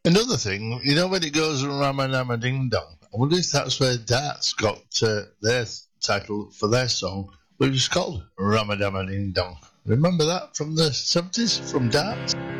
Another thing, you know, when it goes Ramanama Ding Dong, I wonder if that's where Darts got their title for their song, which was called Ramadama Ding Dong. Remember that from the 70s, from Darts?